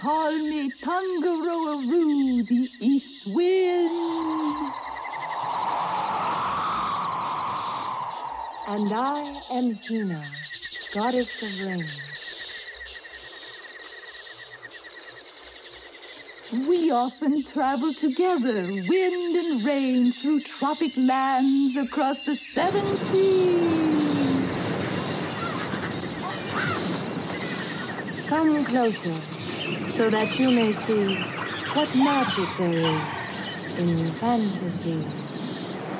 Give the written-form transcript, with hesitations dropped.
Call me Tangaroa-Roo, the East Wind. And I am Hina, goddess of rain. We often travel together, wind and rain, through tropic lands across the 7 seas. Come closer, so that you may see what magic there is in fantasy.